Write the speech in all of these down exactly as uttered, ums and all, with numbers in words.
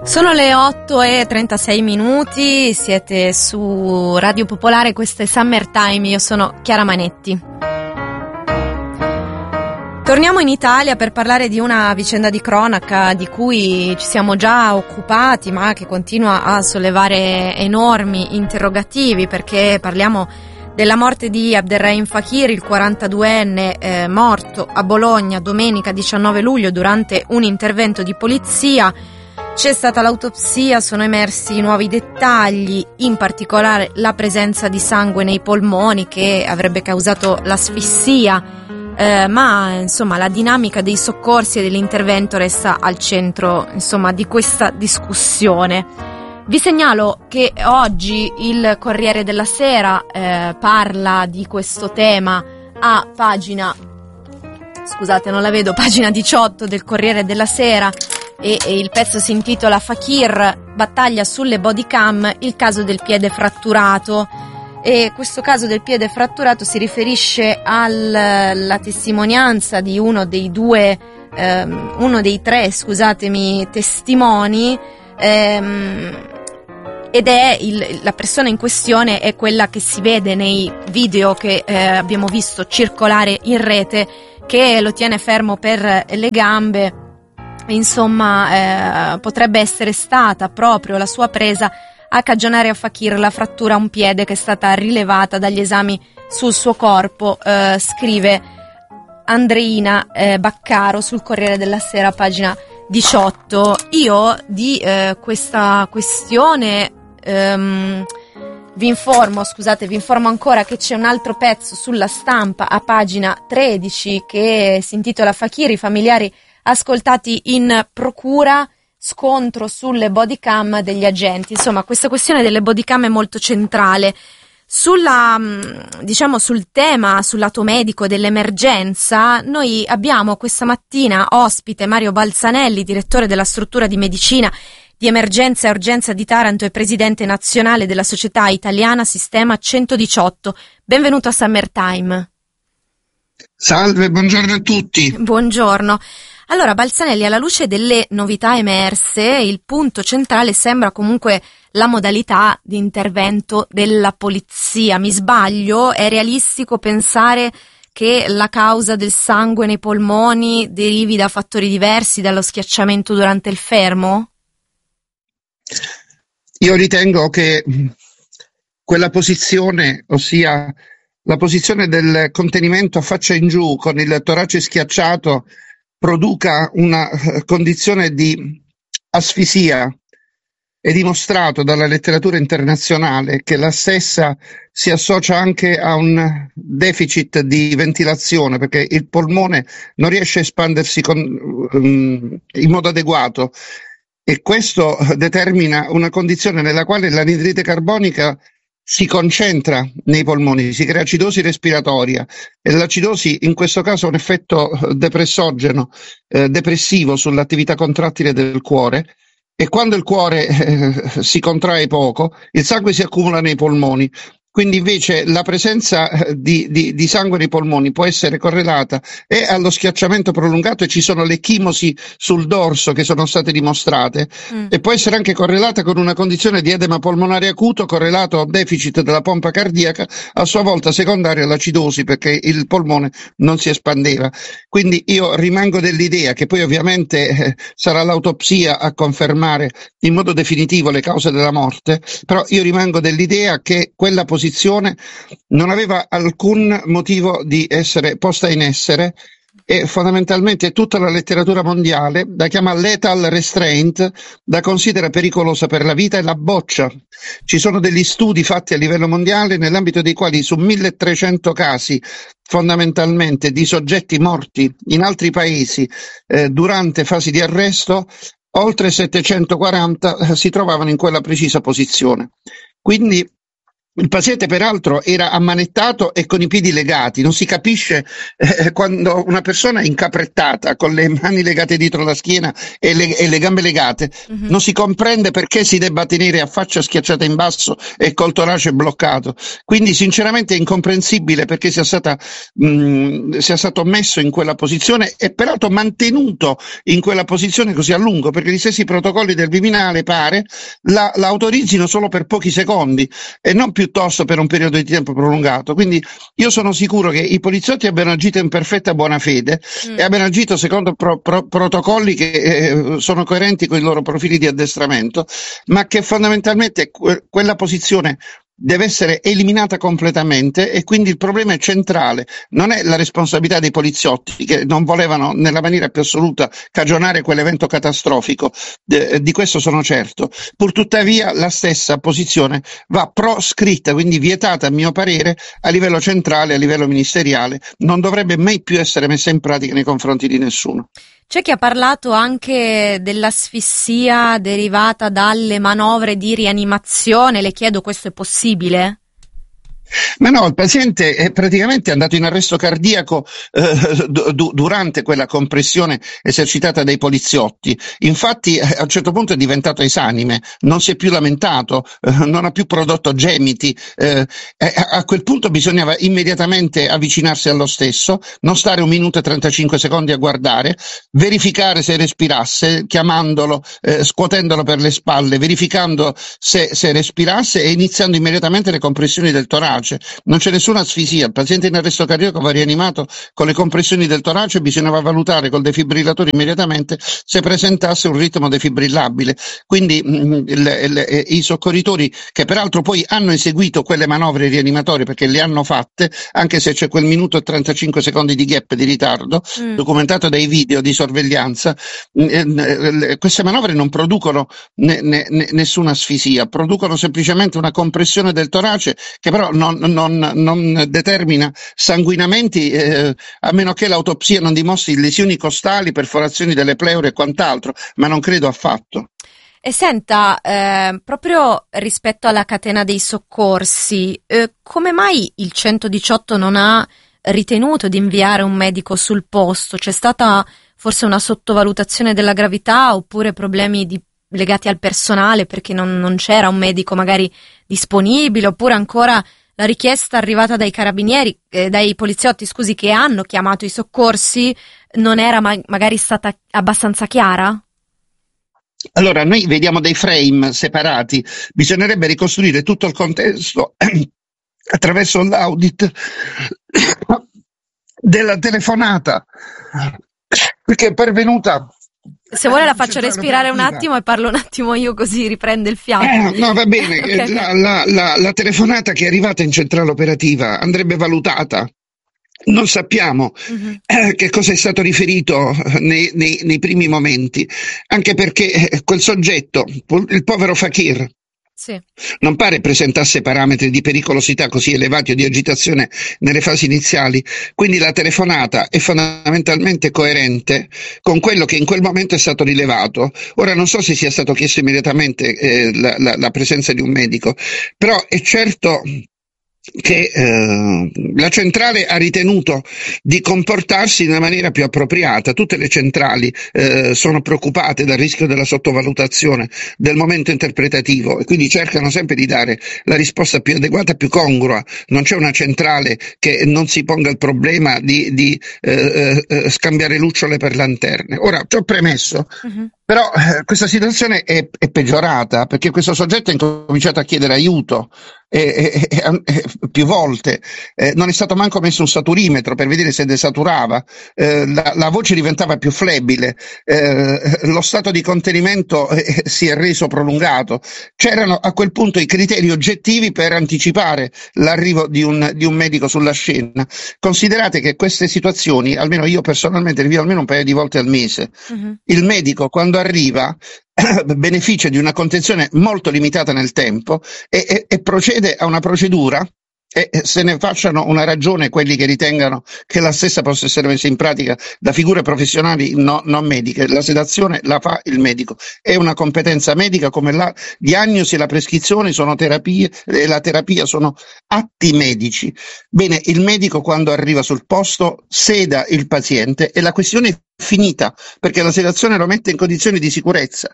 Sono le otto e trentasei minuti, siete su Radio Popolare, questo è Summertime, io sono Chiara Manetti. Torniamo in Italia per parlare di una vicenda di cronaca di cui ci siamo già occupati, ma che continua a sollevare enormi interrogativi, perché parliamo della morte di Abderrahim Fakir, il quarantaduenne eh, morto a Bologna domenica diciannove luglio durante un intervento di polizia. C'è stata l'autopsia, sono emersi nuovi dettagli, in particolare la presenza di sangue nei polmoni che avrebbe causato l'asfissia, eh, ma insomma la dinamica dei soccorsi e dell'intervento resta al centro insomma di questa discussione. Vi segnalo che oggi il Corriere della Sera eh, parla di questo tema a pagina, scusate non la vedo, pagina diciotto del Corriere della Sera. E, e il pezzo si intitola Fakir, battaglia sulle bodycam, il caso del piede fratturato. E questo caso del piede fratturato si riferisce alla testimonianza di uno dei due, ehm, uno dei tre, scusatemi, testimoni, ehm, ed è il, la persona in questione è quella che si vede nei video che eh, abbiamo visto circolare in rete, che lo tiene fermo per le gambe. Insomma, eh, potrebbe essere stata proprio la sua presa a cagionare a Fakir la frattura a un piede che è stata rilevata dagli esami sul suo corpo, eh, scrive Andreina eh, Baccaro sul Corriere della Sera, pagina diciotto. Io di eh, questa questione ehm, vi informo, scusate, vi informo ancora che c'è un altro pezzo sulla Stampa a pagina tredici che si intitola Fakir, i familiari ascoltati in procura, scontro sulle bodycam degli agenti. Insomma, questa questione delle bodycam è molto centrale. Sulla, diciamo, sul tema, sul lato medico dell'emergenza, noi abbiamo questa mattina ospite Mario Balzanelli, direttore della struttura di medicina di emergenza e urgenza di Taranto e presidente nazionale della Società Italiana Sistema centodiciotto. Benvenuto a Summertime. Salve, buongiorno a tutti. Buongiorno. Allora, Balzanelli, alla luce delle novità emerse, il punto centrale sembra comunque la modalità di intervento della polizia. Mi sbaglio? È realistico pensare che la causa del sangue nei polmoni derivi da fattori diversi dallo schiacciamento durante il fermo? Io ritengo che quella posizione, ossia la posizione del contenimento a faccia in giù con il torace schiacciato, produca una condizione di asfisia. È dimostrato dalla letteratura internazionale che la stessa si associa anche a un deficit di ventilazione, perché il polmone non riesce a espandersi con, um, in modo adeguato, e questo determina una condizione nella quale l'anidride carbonica si concentra nei polmoni, si crea acidosi respiratoria, e l'acidosi in questo caso ha un effetto depressogeno, eh, depressivo sull'attività contrattile del cuore, e quando il cuore eh, si contrae poco, il sangue si accumula nei polmoni. Quindi invece la presenza di, di, di sangue nei polmoni può essere correlata e allo schiacciamento prolungato, e ci sono le chimosi sul dorso che sono state dimostrate, mm. e può essere anche correlata con una condizione di edema polmonare acuto correlato a un deficit della pompa cardiaca, a sua volta secondario all'acidosi perché il polmone non si espandeva. Quindi io rimango dell'idea che poi ovviamente eh, sarà l'autopsia a confermare in modo definitivo le cause della morte, però io rimango dell'idea che quella posizione non aveva alcun motivo di essere posta in essere, e fondamentalmente tutta la letteratura mondiale la chiama lethal restraint, la considera pericolosa per la vita e la boccia. Ci sono degli studi fatti a livello mondiale nell'ambito dei quali su milletrecento casi fondamentalmente di soggetti morti in altri paesi eh, durante fasi di arresto, oltre settecentoquaranta eh, si trovavano in quella precisa posizione. Quindi Il paziente peraltro era ammanettato e con i piedi legati, non si capisce eh, quando una persona è incaprettata con le mani legate dietro la schiena e le, e le gambe legate, Mhm. non si comprende perché si debba tenere a faccia schiacciata in basso e col torace bloccato. Quindi sinceramente è incomprensibile perché sia stata, mh, sia stato messo in quella posizione e peraltro mantenuto in quella posizione così a lungo, perché gli stessi protocolli del Viminale pare la, la autorizzino solo per pochi secondi e non piuttosto per un periodo di tempo prolungato. Quindi io sono sicuro che i poliziotti abbiano agito in perfetta buona fede Mm. e abbiano agito secondo pro, pro, protocolli che eh, sono coerenti con i loro profili di addestramento, ma che fondamentalmente que- quella posizione deve essere eliminata completamente e quindi il problema è centrale, non è la responsabilità dei poliziotti che non volevano nella maniera più assoluta cagionare quell'evento catastrofico, eh, di questo sono certo. Purtuttavia la stessa posizione va proscritta, quindi vietata a mio parere a livello centrale, a livello ministeriale, non dovrebbe mai più essere messa in pratica nei confronti di nessuno. C'è chi ha parlato anche dell'asfissia derivata dalle manovre di rianimazione. Le chiedo, questo è possibile? Ma no, il paziente è praticamente andato in arresto cardiaco eh, du- durante quella compressione esercitata dai poliziotti. Infatti eh, a un certo punto è diventato esanime, non si è più lamentato, eh, non ha più prodotto gemiti. Eh, a-, a quel punto bisognava immediatamente avvicinarsi allo stesso, non stare un minuto e trentacinque secondi a guardare, verificare se respirasse, chiamandolo, eh, scuotendolo per le spalle, verificando se, se respirasse e iniziando immediatamente le compressioni del torace. Non c'è nessuna asfisia, il paziente in arresto cardiaco va rianimato con le compressioni del torace, bisognava valutare col defibrillatore immediatamente se presentasse un ritmo defibrillabile. Quindi mh, il, il, i soccorritori, che peraltro poi hanno eseguito quelle manovre rianimatorie perché le hanno fatte, anche se c'è quel minuto e trentacinque secondi di gap di ritardo, Mm. documentato dai video di sorveglianza, mh, eh, queste manovre non producono ne, ne, ne, nessuna asfisia, producono semplicemente una compressione del torace che però non Non, non determina sanguinamenti eh, a meno che l'autopsia non dimostri lesioni costali, perforazioni delle pleure e quant'altro, ma non credo affatto. E senta, eh, proprio rispetto alla catena dei soccorsi, eh, come mai il centodiciotto non ha ritenuto di inviare un medico sul posto? C'è stata forse una sottovalutazione della gravità oppure problemi di, legati al personale perché non, non c'era un medico magari disponibile, oppure ancora la richiesta arrivata dai carabinieri, eh, dai poliziotti, scusi, che hanno chiamato i soccorsi, non era ma- magari stata abbastanza chiara? Allora, noi vediamo dei frame separati, bisognerebbe ricostruire tutto il contesto attraverso l'audit della telefonata che è pervenuta. Se vuole la faccio Centrale respirare un operativa. attimo e parlo un attimo io, così riprende il fiato. Eh, no, va bene, Ok, eh, ok. la, la- la- la telefonata che è arrivata in centrale operativa andrebbe valutata. Non sappiamo Mhm. eh, che cosa è stato riferito eh, nei, nei- nei primi momenti, anche perché eh, quel soggetto, il povero Fakir, Sì. non pare presentasse parametri di pericolosità così elevati o di agitazione nelle fasi iniziali, quindi la telefonata è fondamentalmente coerente con quello che in quel momento è stato rilevato. Ora non so se sia stato chiesto immediatamente eh, la, la- la presenza di un medico, però è certo che eh, la centrale ha ritenuto di comportarsi in una maniera più appropriata. Tutte le centrali eh, sono preoccupate dal rischio della sottovalutazione del momento interpretativo e quindi cercano sempre di dare la risposta più adeguata, più congrua. Non c'è una centrale che non si ponga il problema di, di eh, eh, scambiare lucciole per lanterne. Ora, ciò premesso, Mhm. però eh, questa situazione è, è peggiorata perché questo soggetto ha incominciato a chiedere aiuto e, e- e- e- più volte, eh, non è stato manco messo un saturimetro per vedere se desaturava, eh, la, la voce diventava più flebile, eh, lo stato di contenimento eh, si è reso prolungato. C'erano a quel punto i criteri oggettivi per anticipare l'arrivo di un, di un medico sulla scena. Considerate che queste situazioni, almeno io personalmente le vivo almeno un paio di volte al mese. Mhm. Il medico quando arriva beneficia di una contenzione molto limitata nel tempo e, e- e procede a una procedura e se ne facciano una ragione quelli che ritengano che la stessa possa essere messa in pratica da figure professionali no, non mediche. La sedazione la fa il medico, è una competenza medica come la diagnosi e la prescrizione sono terapie e la terapia sono atti medici. Bene, il medico quando arriva sul posto seda il paziente e la questione è finita, perché la sedazione lo mette in condizioni di sicurezza,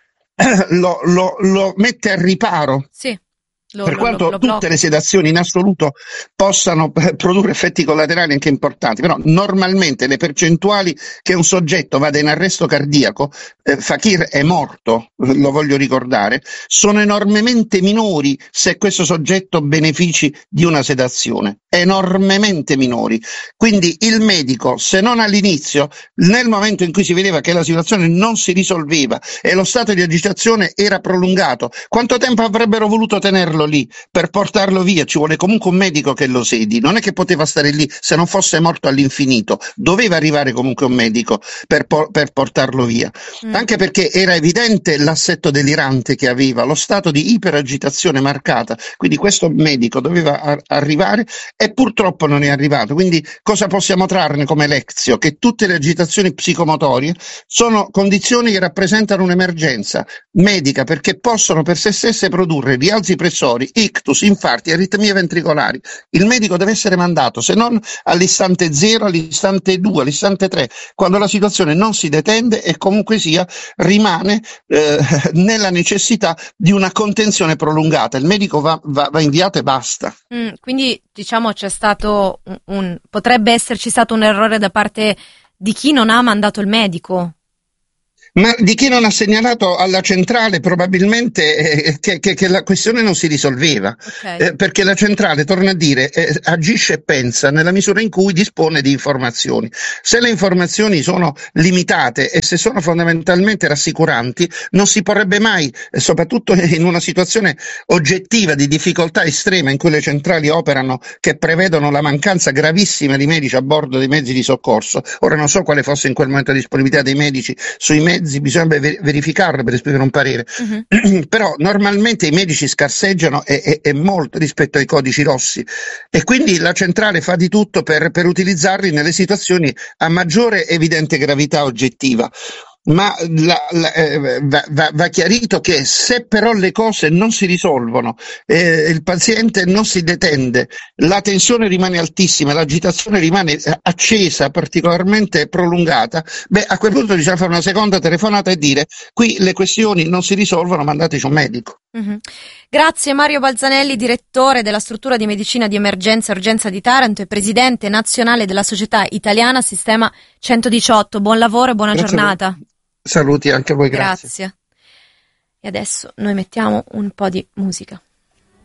lo, lo, lo mette a riparo. Sì. Lo, per lo, quanto lo, lo tutte le sedazioni in assoluto possano produrre effetti collaterali anche importanti, però normalmente le percentuali che un soggetto vada in arresto cardiaco, eh, Fakir è morto, lo voglio ricordare, sono enormemente minori se questo soggetto benefici di una sedazione, enormemente minori. Quindi il medico, se non all'inizio, nel momento in cui si vedeva che la situazione non si risolveva e lo stato di agitazione era prolungato, quanto tempo avrebbero voluto tenerlo lì per portarlo via? Ci vuole comunque un medico che lo sedi, non è che poteva stare lì se non fosse morto all'infinito, doveva arrivare comunque un medico per, por- per portarlo via, mm. anche perché era evidente l'assetto delirante che aveva, lo stato di iperagitazione marcata, quindi questo medico doveva ar- arrivare e purtroppo non è arrivato. Quindi cosa possiamo trarne come lezio? Che tutte le agitazioni psicomotorie sono condizioni che rappresentano un'emergenza medica, perché possono per sé stesse produrre rialzi pressori, ictus, infarti, aritmie ventricolari. Il medico deve essere mandato, se non all'istante zero, all'istante due, all'istante tre, quando la situazione non si detende e comunque sia rimane eh, nella necessità di una contenzione prolungata. Il medico va, va, va inviato e basta. Mm, quindi diciamo c'è stato un, un potrebbe esserci stato un errore da parte di chi non ha mandato il medico. Ma di chi non ha segnalato alla centrale probabilmente eh, che, che, che la questione non si risolveva, okay. eh, perché la centrale, torno a dire, eh, agisce e pensa nella misura in cui dispone di informazioni. Se le informazioni sono limitate e se sono fondamentalmente rassicuranti, non si porrebbe mai, eh, soprattutto in una situazione oggettiva di difficoltà estrema in cui le centrali operano, che prevedono la mancanza gravissima di medici a bordo dei mezzi di soccorso. Ora non so quale fosse in quel momento la disponibilità dei medici sui mezzi, bisognerebbe verificarlo per esprimere un parere, uh-huh. però normalmente i medici scarseggiano e, e, e molto rispetto ai codici rossi e quindi la centrale fa di tutto per, per utilizzarli nelle situazioni a maggiore evidente gravità oggettiva. Ma la, la, eh, va, va, va chiarito che se però le cose non si risolvono, eh, il paziente non si detende, la tensione rimane altissima, l'agitazione rimane accesa, particolarmente prolungata, beh a quel punto bisogna fare una seconda telefonata e dire qui le questioni non si risolvono, mandateci un medico. Mm-hmm. Grazie Mario Balzanelli, direttore della struttura di medicina di emergenza e urgenza di Taranto e presidente nazionale della Società Italiana Sistema centodiciotto. Buon lavoro e buona Grazie giornata. Saluti anche a voi, grazie. Grazie. E adesso noi mettiamo un po' di musica.